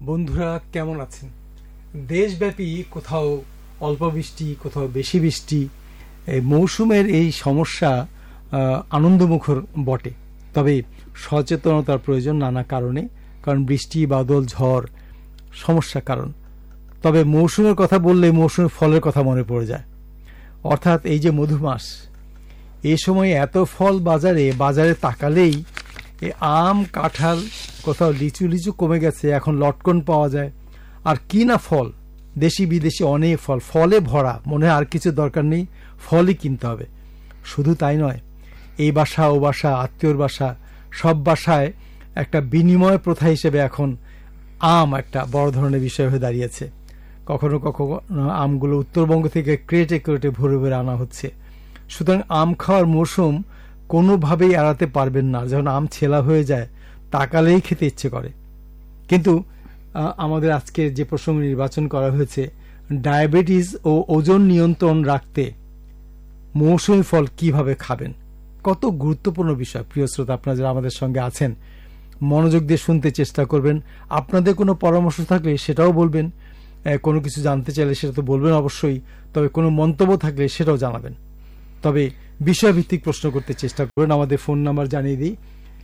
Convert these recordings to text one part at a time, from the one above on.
বন্ধুরা কেমন আছেন? দেশব্যাপী কোথাও অল্প বৃষ্টি, কোথাও বেশি বৃষ্টি, এই মৌসুমের এই সমস্যা আনন্দমুখর বটে, তবে সচেতনতার প্রয়োজন নানা কারণে, কারণ বৃষ্টি, বাদল, ঝড় সমস্যার কারণ। তবে মৌসুমের কথা বললে মৌসুমের ফলের কথা মনে পড়ে যায়, অর্থাৎ এই যে মধুমাস, এই সময় এত ফল বাজারে তাকালেই আম, কাঁঠাল, কোথাও লিচু কমে গেছে, এখন লটকন পাওয়া যায়। আর কি না ফল, দেশি বিদেশি অনেক ফলে ভরা, মনে হয় আর কিছু দরকার নেই, ফলই কিনতে হবে। শুধু তাই নয়, এই বাসা ও বাসা, আত্মীয়র বাসা, সব বাসায় একটা বিনিময় প্রথা হিসেবে এখন আম একটা বড় ধরনের বিষয় হয়ে দাঁড়িয়েছে। কখনো কখনো আমগুলো উত্তরবঙ্গ থেকে ক্রেটে ভরে ভরে আনা হচ্ছে। সুতরাং আম খাওয়ার মৌসুম কোনোভাবেই এড়াতে পারবেন না। যখন আম ছেলা হয়ে যায়, তাকালেই খেতে ইচ্ছে করে। কিন্তু আমাদের আজকের যে প্রসঙ্গ নির্বাচন করা হয়েছে, ডায়াবেটিস ও ওজন নিয়ন্ত্রণ রাখতে মৌসুমী ফল কিভাবে খাবেন, কত গুরুত্বপূর্ণ বিষয়। প্রিয় শ্রোতা, আপনারা যারা আমাদের সঙ্গে আছেন, মনোযোগ দিয়ে শুনতে চেষ্টা করবেন। আপনাদের কোনো পরামর্শ থাকলে সেটাও বলবেন, কোনো কিছু জানতে চাইলে সেটা তো বলবেন অবশ্যই, তবে কোনো মন্তব্য থাকলে সেটাও জানাবেন। তবে বিষয়ভিত্তিক প্রশ্ন করতে চেষ্টা করবেন। আমাদের ফোন নাম্বার জানিয়ে দিই,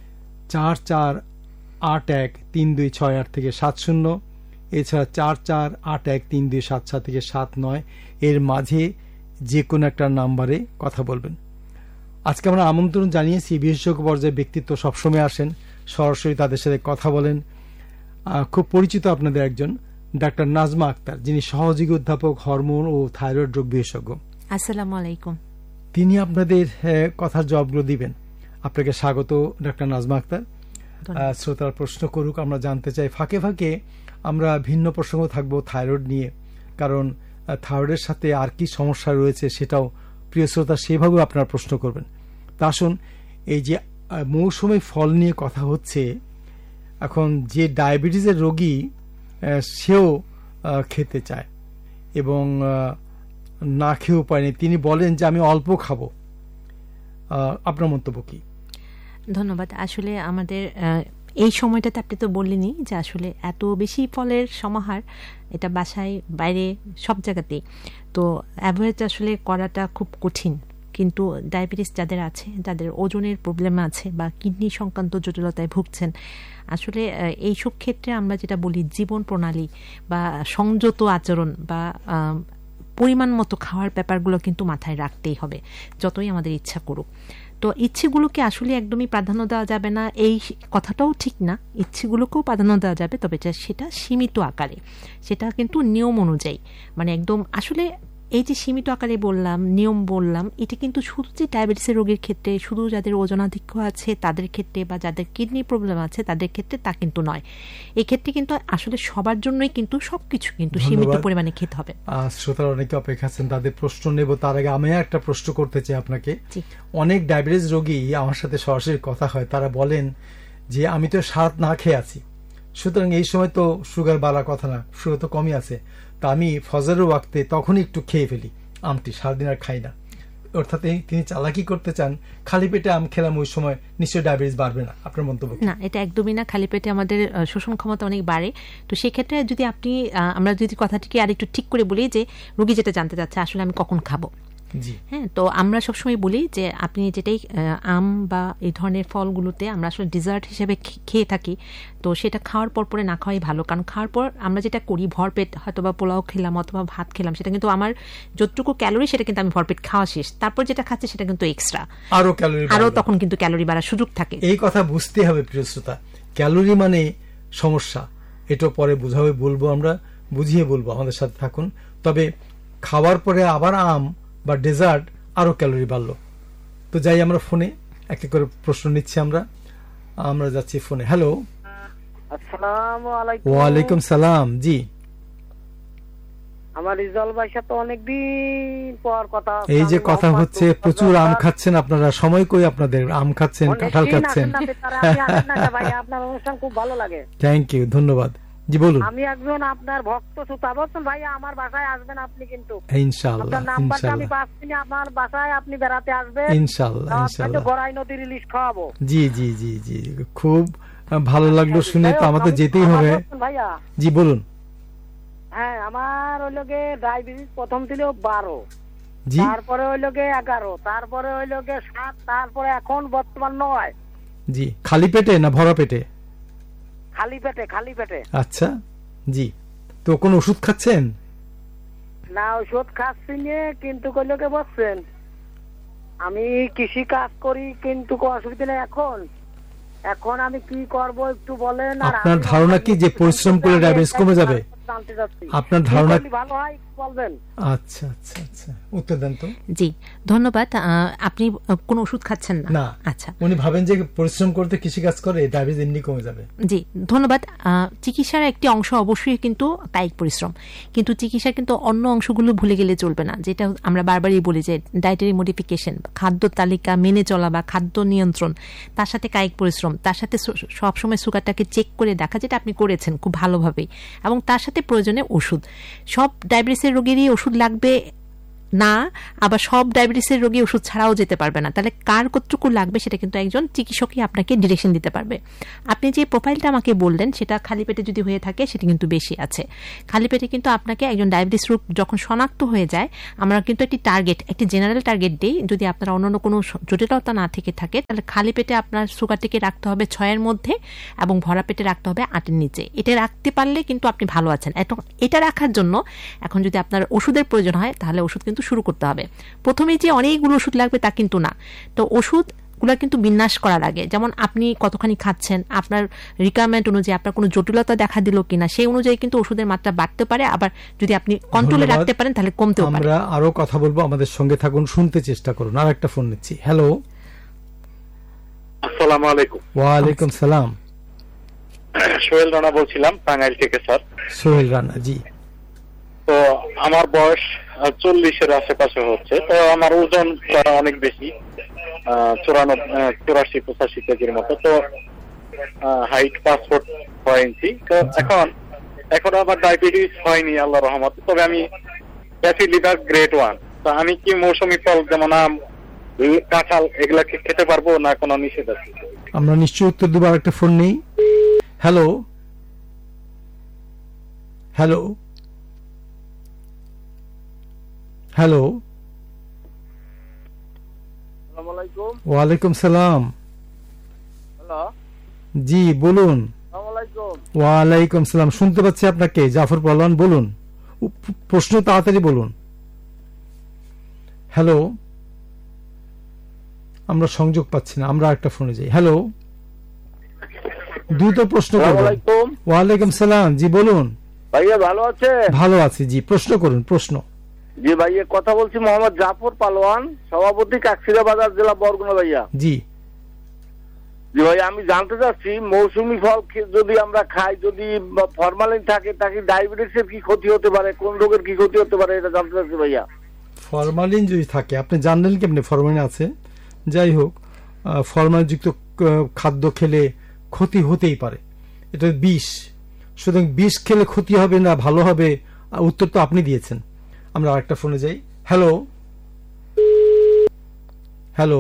44813268 থেকে 70, এছাড়া 44813277 থেকে 79, এর মাঝে যে কোনো একটা নাম্বারে কথা বলবেন। আজকে আমরা আমন্ত্রণ জানিয়েছি, বিশেষজ্ঞ পর্যায়ে ব্যক্তিত্ব সবসময় আসেন, সরাসরি তাদের সাথে কথা বলেন। খুব পরিচিত আপনাদের একজন ডাক্তার নাজমা আক্তার, যিনি সহযোগী অধ্যাপক, হরমোন ও থাইরয়েড রোগ বিশেষজ্ঞ। আসসালামু আলাইকুম। তিনি আপনাদের কথার জবাবগুলো দিবেন। আপনাকে স্বাগত ডাক্তার নাজমা আক্তার। শ্রোতার প্রশ্ন করুক, আমরা জানতে চাই। ফাঁকে ফাঁকে আমরা ভিন্ন প্রসঙ্গ থাকবো থাইরয়েড নিয়ে, কারণ থাইরয়েডের সাথে আর কি সমস্যা রয়েছে সেটাও প্রিয় শ্রোতা সেভাবেও আপনারা প্রশ্ন করবেন। তা আসুন, এই যে মৌসুমী ফল নিয়ে কথা হচ্ছে, এখন যে ডায়াবেটিসের রোগী সেও খেতে চায় এবং না খেয়েও পায়নি, তিনি বলেন যে আমি অল্প খাবো। আপনার মন্তব্য কি? ধন্যবাদ। আসলে আমাদের এই সময়টাতে আপনি তো বললেনই যে আসলে এত বেশি ফলের সমাহার, এটা বাসায় বাইরে সব জায়গাতেই, তো অ্যাভয়েড আসলে করাটা খুব কঠিন। কিন্তু ডায়াবেটিস যাদের আছে, যাদের ওজনের প্রবলেম আছে বা কিডনি সংক্রান্ত জটিলতায় ভুগছেন, আসলে এইসব ক্ষেত্রে আমরা যেটা বলি জীবন প্রণালী বা সংযত আচরণ বা পরিমাণ মতো খাওয়ার ব্যাপারগুলো কিন্তু মাথায় রাখতেই হবে, যতই আমাদের ইচ্ছা করুক। তো ইচ্ছেগুলোকে আসলে একদমই প্রাধান্য দেওয়া যাবে না, এই কথাটাও ঠিক না। ইচ্ছেগুলোকেও প্রাধান্য দেওয়া যাবে, তবে সেটা সীমিত আকারে, সেটা কিন্তু নিয়ম অনুযায়ী। মানে একদম আসলে এই যে সীমিত আকারে বললাম, নিয়ম বললাম, এটা কিন্তু শুধু যে ডায়াবেটিসের রোগীর ক্ষেত্রে, শুধু যাদের ওজনাধিক্য আছে তাদের ক্ষেত্রে বা যাদের কিডনি প্রবলেম আছে তাদের ক্ষেত্রে তা কিন্তু নয়। এই ক্ষেত্রে কিন্তু আসলে সবার জন্যই কিন্তু সবকিছু কিন্তু সীমিত পরিমাণে খেতে হবে। শ্রোতারা অনেকে অপেক্ষা আছেন, তাদের প্রশ্ন নেব। তার আগে আমি একটা প্রশ্ন করতে চাই আপনাকে। অনেক ডায়াবেটিস রোগী আমার সাথে সরাসরি কথা হয়, তারা বলেন যে আমি তো সারাত না খেয়ে আছি, সুতরাং এই সময় তো সুগার বাড়ার কথা না, সুগার তো কমই আছে, তা আমি ফজরের ওয়াক্তে তখনই একটু খেয়ে ফেলি আমটি, সারাদিন আর খাই না। অর্থাৎ তিনি চালাকি করতে চান, খালি পেটে আম খেলাম ওই সময় নিশ্চয়ই ডায়াবেটিস বাড়বে না। আপনার মন্তব্য? না, এটা একদমই না। খালি পেটে আমাদের শোষণ ক্ষমতা অনেক বাড়ে। তো সেক্ষেত্রে যদি আমরা যদি কথাটিকে আর একটু ঠিক করে বলি যে রোগী যেটা জানতে চাচ্ছে আসলে আমি কখন খাবো, হ্যাঁ, তো আমরা সবসময় বলি যে আপনি যেটাই আম বা এই ধরনের ফলগুলোতে আমরা আসলে ডিজার্ট হিসেবে খেয়ে থাকি, তো সেটা খাওয়ার পর পরে না খাওয়াই ভালো। কারণ খাওয়ার পর আমরা যেটা করি, ভরপেট হয়তো বা পোলাও খেলাম অথবা ভাত খেলাম, সেটা কিন্তু আমার যতটুকু ক্যালোরি সেটা কিন্তু আমি ভরপেট খাওয়া শেষ, তারপর যেটা খাচ্ছি সেটা কিন্তু এক্সট্রা, আরো তখন কিন্তু ক্যালোরি বাড়ার সুযোগ থাকে। এই কথা বুঝতে হবে প্রিয় শ্রোতা, ক্যালোরি মানে সমস্যা, এটা পরে বুঝাবে, বলবো, আমরা বুঝিয়ে বলবো, আমাদের সাথে থাকুন। তবে খাওয়ার পরে আবার আম বা ডেজার্ট, আরো ক্যালোরি বাড়লো। তো যাই, আমরা ফোনে এক এক করে প্রশ্ন নিচ্ছি। আমরা যাচ্ছি ফোনে। হ্যালো, আসসালামু আলাইকুম। ওয়ালাইকুম সালাম। জি, আমার রিজাল ভাই সাথে অনেকদিন পর কথা। এই যে কথা হচ্ছে, প্রচুর আম খাচ্ছেন আপনারা, সময় কই আপনাদের? আম খাচ্ছেন, কাঁঠাল খাচ্ছেন। আপনার অনুষ্ঠান খুব ভালো লাগে। থ্যাংক ইউ, ধন্যবাদ। জি বলুন। আমি একজন আপনার ভক্ত শ্রোতা। বলছেন ভাই আমার বাসায় আসবেন আপনি, কিন্তু ইনশাআল্লাহ আপনার নাম্বারটা আমি পাচ্ছি না। আমার বাসায় আপনি বেড়াতে আসবেন ইনশাআল্লাহ, ইনশাআল্লাহ। গড়াই নদীর ইলিশ খাওয়াবো। জি জি জি জি, খুব ভালো লাগলো শুনে, তো আমাদের যেতেই হবে। ভাইয়া জি বলুন। হ্যাঁ, আমার ওই লোকে ডায়াবেটিস প্রথম ছিল 12, জি তারপরে ওই লোকে 11, তারপরে ওই লোকে 7, তারপরে এখন বর্তমান 9। জি, খালি পেটে না ভরা পেটে? খালি পেটে, খালি পেটে। আচ্ছা, জি। তো কোন ওষুধ খাচ্ছেন? না, ওষুধ খাচ্ছি নে, কিন্তু কই লোকে বলছেন আমি কৃষি কাজ করি, কিন্তু কোনো অসুবিধা নেই। এখন আমি কি করব একটু বলেন। আর আপনার আমি ধারণা কি যে পরিশ্রম করলে ডায়াবেটিস কমে যাবে? জানতে চাচ্ছি আপনার ধারণা কি করলে ভালো হয় বলবেন। আচ্ছা আচ্ছা আচ্ছা, উত্তর দেন তো। জি ধন্যবাদ। আপনি কোনো ওষুধ খাচ্ছেন না? না। আচ্ছা, উনি ভাবেন যে পরিশ্রম করতে কৃষি কাজ করে ডায়াবেটিস এমনি কমে যাবে। জি ধন্যবাদ। চিকিৎসার একটি অংশ অবশ্যই কিন্তু কায়িক পরিশ্রম, কিন্তু চিকিৎসার কিন্তু অন্য অংশগুলো ভুলে গেলে চলবে না, যেটা আমরা বারবারই বলি যে ডায়েটারি মডিফিকেশন, খাদ্য তালিকা মেনে চলা বা খাদ্য নিয়ন্ত্রণ, তার সাথে কায়িক পরিশ্রম, তার সাথে সবসময় সুগারটাকে চেক করে দেখা, যেটা আপনি করেছেন খুব ভালোভাবেই, এবং তার সাথে প্রয়োজনে ওষুধ। সব ডায়াবেটিসের রোগীরই ওষুধ লাগবে না, আবার সব ডায়াবেটিসের রোগী ওষুধ ছাড়াও যেতে পারবে না। তাহলে কার কতটুকু লাগবে সেটা কিন্তু একজন চিকিৎসকই আপনাকে ডিরেকশন দিতে পারবে। আপনি যে প্রোফাইলটা আমাকে বললেন সেটা খালি পেটে যদি হয়ে থাকে সেটা কিন্তু বেশি আছে। খালি পেটে কিন্তু আপনাকে একজন ডায়াবেটিস রোগ যখন শনাক্ত হয়ে যায়, আমরা কিন্তু একটি জেনারেল টার্গেট দিই। যদি আপনার অন্যান্য কোনো জটিলতা না থেকে থাকে, তাহলে খালি পেটে আপনার সুগারটিকে রাখতে হবে 6-এর মধ্যে এবং ভরা পেটে রাখতে হবে 8-এর নিচে। এটা রাখতে পারলে কিন্তু আপনি ভালো আছেন। এটা রাখার জন্য এখন যদি আপনার ওষুধের প্রয়োজন হয়, তাহলে ওষুধ কিন্তু শুরু করতে হবে। প্রথমে যে অনেকগুলো ওষুধ লাগবে তা কিন্তু না। তো ওষুধগুলো কিন্তু বিন্যাস করা লাগে, যেমন আপনি কতখানি খাচ্ছেন, আপনার রিকোয়ারমেন্ট অনুযায়ী আপনার কোনো জটিলতা দেখা দিল কিনা, সেই অনুযায়ী কিন্তু ওষুধের মাত্রা বাড়তে পারে, আবার যদি আপনি কন্ট্রোলে রাখতে পারেন তাহলে কমতেও পারে। আমরা আরো কথা বলবো, আমাদের সঙ্গে থাকুন, শুনতে চেষ্টা করুন। আর একটা ফোন নিচ্ছি। হ্যালো, আসসালামু আলাইকুম। ওয়ালাইকুম সালাম। সোহেল রানা বলছিলাম টাঙ্গাইল থেকে স্যার। সোহেল রানা, জি। তো আমার বয়স 40-এর আশেপাশে হচ্ছে। তো আমার ওজন অনেক বেশি, 84-85 কেজির মতো। তো হাইট 5 ফুট 6 ইঞ্চি। তো এখন আমার ডায়াবেটিস হয়নি আল্লাহর রহমতে, তবে আমি ফ্যাটি লিভার গ্রেড 1। তো আমি কি মৌসুমী ফল যেমন আম, কাঁঠাল এগুলাকে খেতে পারবো না কোনো নিষেধ আছে? আমরা নিশ্চয়ই উত্তর দেবো। একটা ফোন নেই। হ্যালো হ্যালো হ্যালো, আসসালামু আলাইকুম। ওয়ালাইকুম সালাম। হ্যালো, জি বলুন। আসসালামু আলাইকুম। ওয়ালাইকুম সালাম, শুনতে পাচ্ছি আপনাকে। জাফর পালোয়ান বলুন, প্রশ্ন তাড়াতাড়ি বলুন। হ্যালো, আমরা সংযোগ পাচ্ছি না, আমরা একটা ফোনে যাই। হ্যালো, দ্রুত প্রশ্ন করুন। ওয়ালাইকুম সালাম, জি বলুন। ভাইয়া ভালো আছে? ভালো আছি, জি প্রশ্ন করুন। প্রশ্ন। জি ভাইয়া, কথা বলছি মোহাম্মদ জাফর পালোয়ান, সভাপতি কাকসিরা বাজার, জেলা বরগুনা। ভাইয়া জি জি ভাইয়া, আমি জানতে চাচ্ছি মৌসুমী ফল যদি আমরা খাই, যদি ফরমালিন থাকে, তাকে ডায়াবেটিসের কি ক্ষতি হতে পারে, কোন রোগের কি ক্ষতি হতে পারে, এটা জানতে চাচ্ছি ভাইয়া। ফরমালিন যদি থাকে, আপনি জানলেন কেমনে ফরমালিন আছে? যাই হোক, ফরমালিন যুক্ত খাদ্য খেলে ক্ষতি হতেই পারে, এটা বিষ। সুতরাং বিষ খেলে ক্ষতি হবে না ভালো হবে, উত্তর তো আপনি দিয়েছেন। আমরা আরেকটা ফোনে যাই। হ্যালো হ্যালো,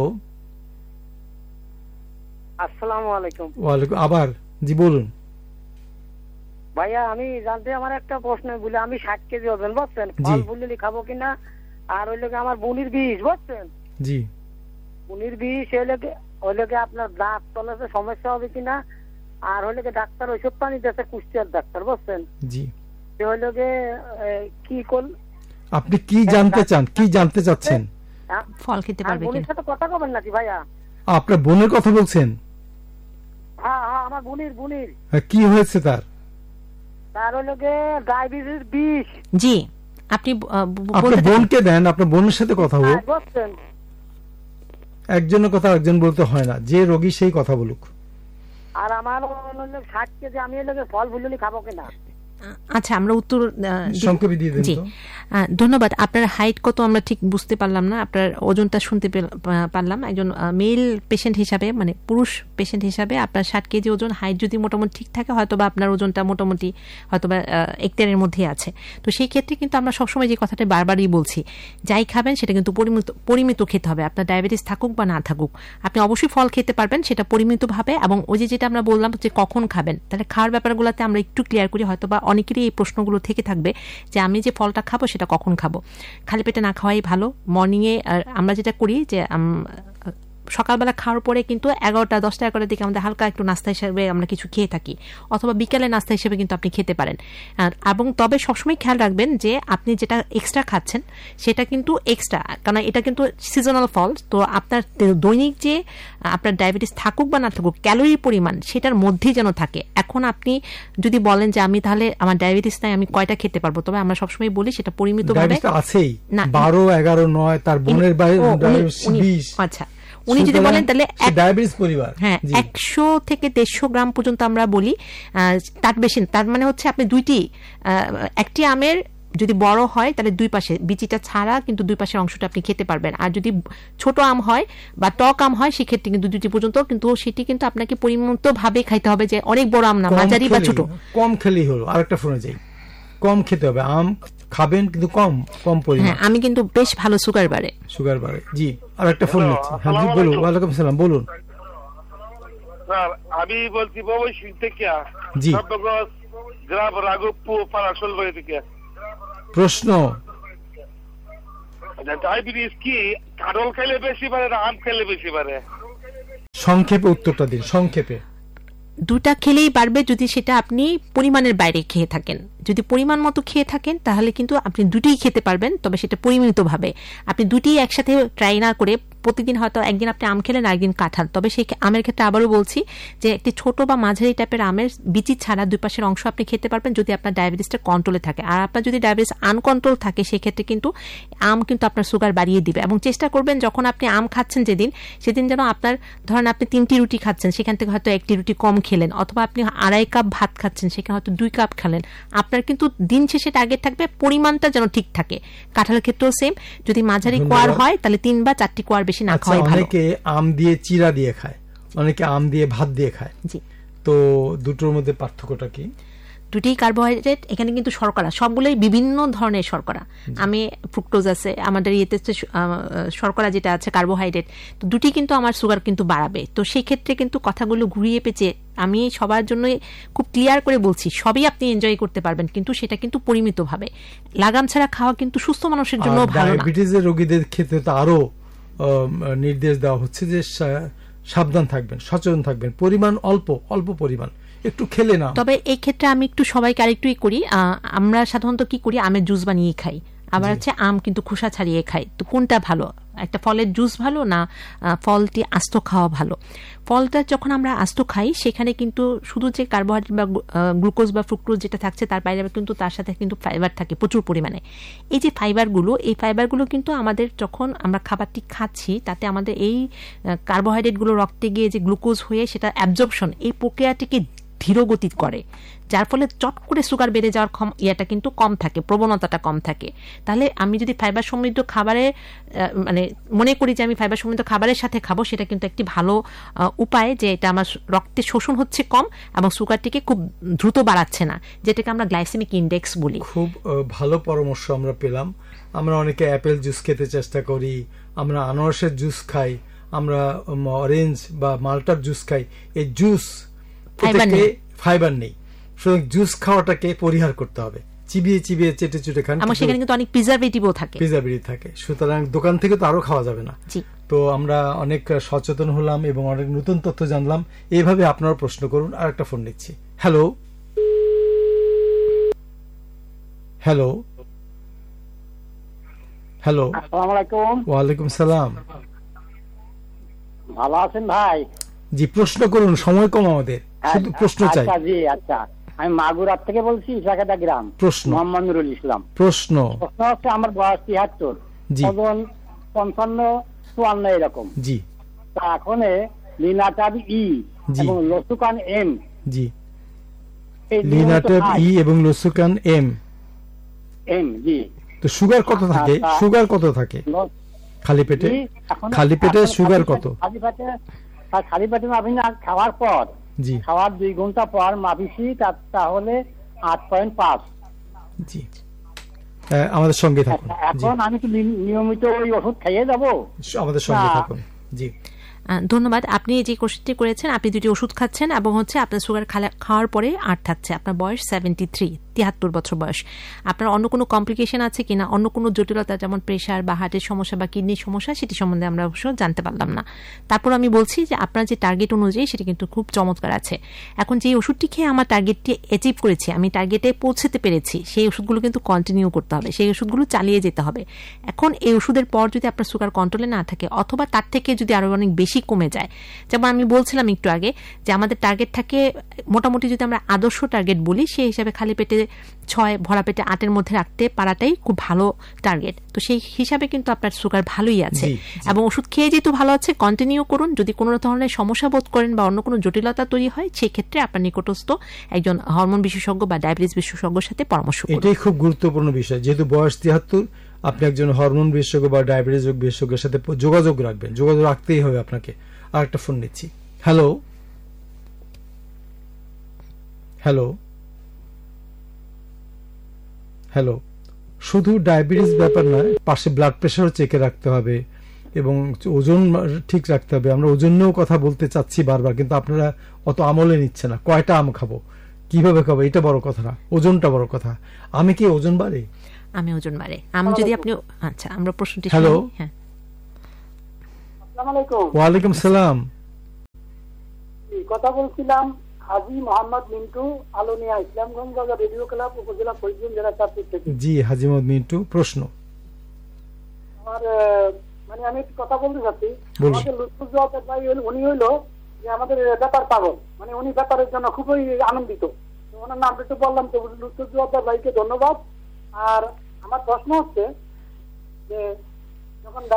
আসসালামু আলাইকুম। ওয়ালাইকুম, আবার জি বলুন। ভাইয়া আমি জানতে, আমার একটা প্রশ্ন বলে, আমি 60 কেজি ওজন বুঝছেন, ফল ফুললি খাবো কিনা, আর ওই লোকে আমার বুনির বিষ বুঝছেন, জি বুনির বিষ ওই লোকে আপনার দাঁত তলাতে সমস্যা হবে কিনা, আর ওই লোকে ডাক্তার ওষুধ পানি দিয়েছে, কুষ্টিয়ার ডাক্তার বুঝছেন, জি। ওই লোকে কি করল, আপনি কি জানতে চান, কি জানতে চাচ্ছেন? ফল খেতে পারবে বোনের কিনা? সাথে কথা বলবেন নাকি ভাইয়া? আপনার বোনের কথা বলছেন? হ্যাঁ হ্যাঁ, আমার বুনির কি হয়েছে তার? তার ওই লোকে ডায়াবেটিস বিষ। জি, আপনি আপনার বোনকে দেন, আপনার বোনের সাথে কথা বলুন। বুঝছেন, একজনের কথা একজন বলতে হয় না, যে রোগী সেই কথা বলুক। আর আমার 60 কেজি, আমি ওই লোকে ফল ফুললি খাবো কিনা? আচ্ছা, আমরা উত্তর সংক্ষেপে দিয়ে দেন জি। তো। ধন্যবাদ। আপনার হাইট কত আমরা ঠিক বুঝতে পারলাম না, আপনার ওজনটা শুনতে পারলাম। একজন মেল পেশেন্ট হিসাবে, মানে পুরুষ পেশেন্ট হিসাবে আপনার 60 কেজি ওজন, হাইট যদি মোটামুটি ঠিক থাকে হয়তোবা আপনার ওজনটা মোটামুটি হয়তোবা এক্তিয়ারের মধ্যে আছে। তো সেই ক্ষেত্রে কিন্তু আমরা সবসময় যে কথাটা বারবারই বলছি, যাই খাবেন সেটা কিন্তু পরিমিত খেতে হবে। আপনার ডায়াবেটিস থাকুক বা না থাকুক, আপনি অবশ্যই ফল খেতে পারবেন, সেটা পরিমিতভাবে। এবং ওই যেটা আমরা বললাম যে কখন খাবেন, তাহলে খাওয়ার ব্যাপারগুলোতে আমরা একটু ক্লিয়ার করি। হয়তোবা অনেকেরই এই প্রশ্নগুলো থেকে থাকবে যে আমি যে ফলটা খাবো সেটা কখন খাবো। খালি পেটে না খাওয়াই ভালো। মর্নিংয়ে আমরা যেটা করি যে সকালবেলা খাওয়ার পরে কিন্তু 11টা 10টা 11টার দিকে আমাদের হালকা একটু নাস্তা হিসেবে আমরা কিছু খেয়ে থাকি, অথবা বিকালে নাস্তা হিসেবে কিন্তু আপনি খেতে পারেন। এবং তবে সবসময় খেয়াল রাখবেন যে আপনি যেটা এক্সট্রা খাচ্ছেন সেটা কিন্তু এক্সট্রা, কারণ এটা কিন্তু সিজনাল ফল। তো আপনার দৈনিক যে আপনার ডায়াবেটিস থাকুক বা না থাকুক, ক্যালোরির পরিমাণ সেটার মধ্যেই যেন থাকে। এখন আপনি যদি বলেন যে আমি তাহলে আমার ডায়াবেটিস নাই, আমি কয়টা খেতে পারবো, তবে আমরা সবসময় বলি সেটা পরিমিতভাবে। আছেই 12, 11, 9, তার বোনের বাইরে 20। আচ্ছা, উনি যদি বলেন তাহলে ডায়াবেটিস পরিবার, হ্যাঁ 100 থেকে 150 গ্রাম পর্যন্ত আমরা বলি, তার বেশি। তার মানে হচ্ছে আপনি একটি আমের যদি বড় হয় তাহলে দুই পাশে বিচিটা ছাড়া কিন্তু দুই পাশের অংশটা আপনি খেতে পারবেন। আর যদি ছোট আম হয় বা টক আম হয় সেক্ষেত্রে কিন্তু 2টি পর্যন্ত, কিন্তু সেটি কিন্তু আপনাকে পরিমিত ভাবে খাইতে হবে, যে অনেক বড় আম না, মাঝারি বা ছোট। কম খেলেই হলো। আরেকটা ফোনে যাই, কম খেতে হবে। আম খাবেন কিন্তু কম পরিমাণ। হ্যাঁ, আমি কিন্তু বেশ ভালো সুগার বাড়ে। জি, আরেকটা ফোন নিচ্ছি। হ্যাঁ জি বলুন। ওয়ালাইকুম সালাম, বলুন। স্যার আমি বলছি ময়মনসিংহ থেকে, জি, গ্রাম রাঘবপুর পাড়া শোলবাড়ি থেকে। প্রশ্ন, ডায়াবেটিস কি কাঁঠাল খেলে বেশি পারে না আম খেলে বেশি পারে? সংক্ষেপে উত্তরটা দিন, সংক্ষেপে। দুটা খেলেই বাড়বে যদি সেটা আপনি পরিমাণের বাইরে খেয়ে থাকেন। যদি পরিমাণ মতো খেয়ে থাকেন তাহলে কিন্তু আপনি দুটিই খেতে পারবেন, তবে সেটা পরিমিতভাবে। আপনি দুটি একসাথে ট্রাই না করে প্রতিদিন হয়তো একদিন আপনি আম খেলেন, আরেকদিন কাঁঠাল, তবে সেই আমের ক্ষেত্রে আবারও বলছি যে একটি ছোট বা মাঝারি টাইপের আমের বিচি ছাড়া দুই পাশের অংশ আপনি খেতে পারবেন যদি আপনার ডায়াবেটিসটা কন্ট্রোলে থাকে। আর আপনার যদি ডায়াবেটিস আনকন্ট্রোল থাকে সেক্ষেত্রে কিন্তু আম কিন্তু আপনার সুগার বাড়িয়ে দিবে। এবং চেষ্টা করবেন যখন আপনি আম খাচ্ছেন সেদিন যেন আপনার, ধরেন আপনি 3টি রুটি খাচ্ছেন, সেখান থেকে হয়তো 1টি রুটি কম খেলেন, অথবা আপনি 2.5 কাপ ভাত খাচ্ছেন, সেখানে হয়তো 2 কাপ খেলেন। আপনার কিন্তু দিন শেষে টার্গেট থাকবে পরিমাণটা যেন ঠিক থাকে। কাঁঠালের ক্ষেত্রেও সেম, যদি মাঝারি কোয়ার হয় তাহলে 3 বা 4টি কোয়ার বেশি না খাওয়াই ভালো। অনেকে আম দিয়ে চিরা দিয়ে খায়, অনেকে আম দিয়ে ভাত দিয়ে খায়। জি, তো দুটোর মধ্যে পার্থক্যটা কি? দুটি কার্বোহাইড্রেট, এখানে কিন্তু শর্করা সবগুলোই বিভিন্ন ধরনের শর্করা। আমি ফ্রুক্টোজ আছে, আমাদের ইয়েতে শর্করা যেটা আছে কার্বোহাইড্রেট, তো দুটি কিন্তু আমার সুগার কিন্তু বাড়াবে। তো সেই ক্ষেত্রে কিন্তু কথাগুলো ঘুরিয়ে পেঁচে আমি সবার জন্য খুব ক্লিয়ার করে বলছি, সবই আপনি এনজয় করতে পারবেন, কিন্তু সেটা কিন্তু পরিমিতভাবে। লাগাম ছাড়া খাওয়া কিন্তু সুস্থ মানুষের জন্য ভালো না। ডায়াবেটিসের রোগীদের ক্ষেত্রে তো আরো নির্দেশ দেওয়া হচ্ছে যে সাবধান থাকবেন, সচেতন থাকবেন, পরিমাণ অল্প পরিমাণ একটু খেলে না। তবে এই ক্ষেত্রে আমি একটু সবাইকে আরেকটুই করি, আমরা সাধারণত কি করি, আমের জুস বানিয়ে খাই, আবার হচ্ছে আম কিন্তু খোসা ছাড়িয়ে খাই। তো কোনটা ভালো? একটা ফলের জুস ভালো না ফলটি আস্ত খাওয়া ভালো? ফলটা যখন আমরা আস্ত খাই সেখানে কিন্তু শুধু যে কার্বোহাইড্রেট বা গ্লুকোজ বা ফ্রুক্টোজ যেটা থাকছে তার বাইরে কিন্তু তার সাথে কিন্তু ফাইবার থাকে প্রচুর পরিমাণে। এই যে ফাইবারগুলো কিন্তু আমাদের যখন আমরা খাবারটি খাচ্ছি তাতে আমাদের এই কার্বোহাইড্রেটগুলো রক্তে গিয়ে যে গ্লুকোজ হয়ে সেটা অ্যাবজর্পশন, এই প্রক্রিয়াটিকে ধীরগতি করে, যার ফলে চট করে সুগার বেড়ে যাওয়ার ইয়েটা কিন্তু কম থাকে, প্রবণতাটা কম থাকে। তাহলে আমি যদি ফাইবার সমৃদ্ধ খাবারে মানে মনে করি যে আমি ফাইবার সমৃদ্ধ খাবারের সাথে খাবো, সেটা কিন্তু একটি ভালো উপায়, যে এটা আমার রক্তে শোষণ হচ্ছে কম এবং সুগারটিকে খুব দ্রুত বাড়াচ্ছে না, যেটাকে আমরা গ্লাইসেমিক ইন্ডেক্স বলি। খুব ভালো পরামর্শ আমরা পেলাম। আমরা অনেকে অ্যাপেল জুস খেতে চেষ্টা করি, আমরা আনারসের জুস খাই, আমরা অরেঞ্জ বা মাল্টার জুস খাই। এই জুস ফাইবার নেই, সুতরাং জুস খাওয়াটাকে পরিহার করতে হবে। চিবিয়ে চেটে চুটে খান, সেখানে কিন্তু অনেক প্রিজারভেটিভও থাকে, সুতরাং দোকান থেকে তো আরো খাওয়া যাবে না। তো আমরা অনেক সচেতন হলাম এবং অনেক নতুন তথ্য জানলাম। এইভাবে আপনারা প্রশ্ন করুন। আর একটা ফোন নিচ্ছি। হ্যালো, আসসালামু আলাইকুম। ওয়ালাইকুম সালাম। ভালো আছেন ভাই? জি, প্রশ্ন করুন, সময় কম আমাদের, শুধু প্রশ্ন চাই। আচ্ছা, আমি মাগুরাত থেকে বলছি, ইসাকাটা গ্রাম। প্রশ্ন? মোহাম্মদ নুরুল ইসলাম। প্রশ্ন হচ্ছে আমার বয়স 73, ওজন 55-54 এরকম। জি, তা এখন লিনাটাব ই এবং লসুকান এম, জি, লিনাটেপ ই এবং লুসুকান এম। জি। তো সুগার কত থাকে? সুগার কত থাকে খালি পেটে? খালি পেটে সুগার কত? খালি পেটে মাপি না, খাওয়ার পর, জি, খাওয়ার 2 ঘন্টা পর মাপিছি, তাহলে 8.5। জি, আমাদের সঙ্গে থাকুন। এখন আমি কি নিয়মিত ওই ওষুধ খাইয়ে যাবো? আমাদের সঙ্গে থাকুন। জি, ধন্যবাদ। আপনি যে কোশ্চেনটি করেছেন, আপনি 2টি ওষুধ খাচ্ছেন এবং আপনার সুগার খাওয়ার পরে 8 থাকছে, আপনার বয়স 73, 73 বছর বয়স। আপনার অন্য কোনো কমপ্লিকেশন আছে কিনা, অন্য কোনো জটিলতা যেমন প্রেশার বা হার্টের সমস্যা বা কিডনির সমস্যা, সেটি সম্বন্ধে আমরা অবশ্য জানতে পারলাম না। তারপর আমি বলছি যে আপনার যে টার্গেট অনুযায়ী সেটি কিন্তু খুব চমৎকার আছে। এখন যে ওষুধটি খেয়ে আমার টার্গেটটি অ্যাচিভ করেছি, আমি টার্গেটে পৌঁছতে পেরেছি, সেই ওষুধগুলো কিন্তু কন্টিনিউ করতে হবে, সেই ওষুধগুলো চালিয়ে যেতে হবে। এখন এই ওষুধের পর যদি আপনার সুগার কন্ট্রোলে না থাকে অথবা তার থেকে যদি আরো অনেক বেশি কমে যায়, যেমন আমি বলছিলাম একটু আগে যে আমাদের টার্গেট থাকে মোটামুটি, যদি আমরা আদর্শ টার্গেট বলি, সেই হিসাবে খালি পেটে 6, ভরা পেটে 8-এর মধ্যে রাখতে পারাটাই খুব ভালো টার্গেট। তো সেই হিসাবে কিন্তু আপনার সুগার ভালোই আছে এবং ওষুধ খেয়ে যেহেতু ভালো আছে, কন্টিনিউ করুন। যদি কোনো ধরনের সমস্যা বোধ করেন বা অন্য কোনো জটিলতা তৈরি হয়, সেই ক্ষেত্রে আপনার নিকটস্থ একজন হরমোন বিশেষজ্ঞ বা ডায়াবেটিস বিশেষজ্ঞের সাথে পরামর্শ করুন। এটাই খুব গুরুত্বপূর্ণ বিষয়। যেহেতু বয়স 73, আপনি একজন হরমোন বিশেষজ্ঞ বা ডায়াবেটিস বিশেষজ্ঞের সাথে যোগাযোগ রাখবেন, যোগাযোগ রাখতেই হবে আপনাকে। আর একটা ফোন নিচ্ছি। Hello, hello, hello. শুধু ডায়াবেটিস ব্যাপার নয়, পাশে ব্লাড প্রেশারও চেকে রাখতে হবে এবং ওজন ঠিক রাখতে হবে। আমরা ওজন নিয়েও কথা বলতে চাচ্ছি বারবার, কিন্তু আপনারা অত আমলে নিচ্ছে না। কয়টা আম খাবো, কিভাবে খাবো, এটা বড় কথা না, ওজনটা বড় কথা। আমি কি ওজন বাড়ে? আমি ওজন বাড়ে। আমি যদি আপনি, আচ্ছা, আমরা প্রশ্নটি। হ্যালো, হ্যাঁ, ওয়ালাইকুম সালাম। কথা বলছিলাম হাজি মোহাম্মদ মিন্টু, আলোনিয়া ইসলামগঞ্জ বাজার রেডিও ক্লাব, উপজেলা ফরিদগঞ্জ জেলা চাঁদপুর থেকে। জি, হাজি মোহাম্মদ মিন্টু, প্রশ্ন। আমার মানে আমি কথা বলতে চাচ্ছি, আমাদের লুৎফুজ জওয়াব ভাই উনি হইলো যে আমাদের ব্যাপার পাগল, মানে উনি ব্যাপারের জন্য খুবই আনন্দিত। ওনার নাম একটু বললাম তো, লুৎফুজ জওয়াব ভাইকে ধন্যবাদ। আর আমার প্রশ্ন হচ্ছে যে যখন